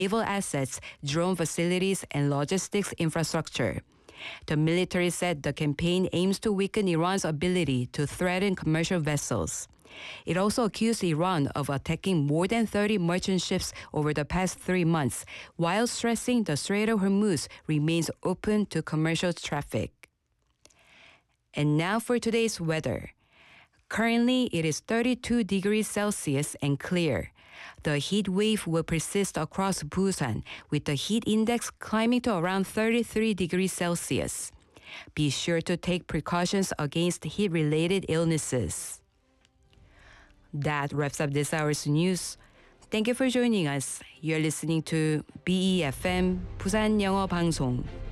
naval assets, drone facilities, and logistics infrastructure. The military said the campaign aims to weaken Iran's ability to threaten commercial vessels. It also accused Iran of attacking more than 30 merchant ships over the past 3 months, while stressing the Strait of Hormuz remains open to commercial traffic. And now for today's weather. Currently, it is 32 degrees Celsius and clear. The heat wave will persist across Busan, with the heat index climbing to around 33 degrees Celsius. Be sure to take precautions against heat-related illnesses. That wraps up this hour's news. Thank you for joining us. You're listening to BEFM 부산 영어 방송.